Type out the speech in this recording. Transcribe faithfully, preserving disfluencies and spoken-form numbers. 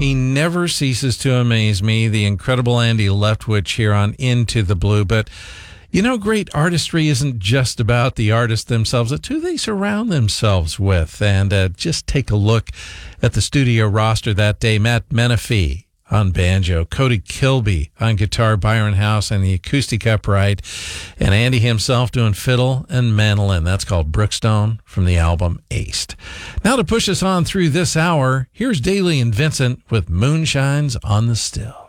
He never ceases to amaze me, the incredible Andy Leftwich here on Into the Blue. But, you know, great artistry isn't just about the artists themselves. It's who they surround themselves with. And uh, just take a look at the studio roster that day. Matt Menifee on banjo, Cody Kilby on guitar, Byron House on the acoustic upright, and Andy himself doing fiddle and mandolin. That's called Brookstone from the album Aced. Now to push us on through this hour, here's Daly and Vincent with Moonshines on the Still.